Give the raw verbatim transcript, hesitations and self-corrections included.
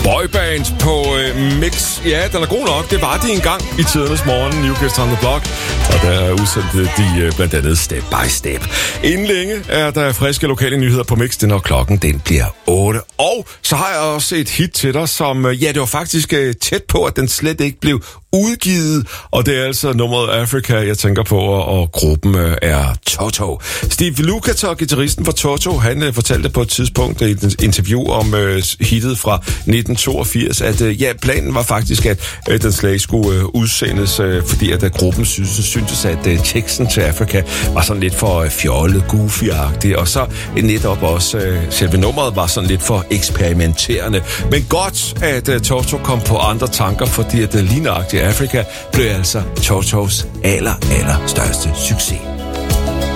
Boyband på øh, Mix. Ja, den er god nok. Det var de engang i tidernes morgen. New Kids on the Block. Og der udsendte de øh, blandt andet Step by Step. Inden længe er der friske lokale nyheder på Mix. Det når klokken den bliver otte. Og så har jeg også et hit til dig, som... Øh, ja, det var faktisk øh, tæt på, at den slet ikke blev udgivet. Og det er altså nummeret Africa, jeg tænker på, og gruppen øh, er Toto. Steve Lukather, guitaristen for Toto, han øh, fortalte på et tidspunkt i et interview om øh, hittet fra nitten toogfirs, at øh, ja, planen var faktisk, at øh, den slag skulle øh, udsendes, øh, fordi at øh, gruppen synes, syntes, at øh, teksten til Africa var sådan lidt for øh, fjollet, goofy-agtig, og så øh, netop også øh, selve nummeret var sådan lidt for eksperimenterende. Men godt, at øh, Toto kom på andre tanker, fordi at øh, lige nøjagtigt Africa blev altså Totos aller, aller største succes.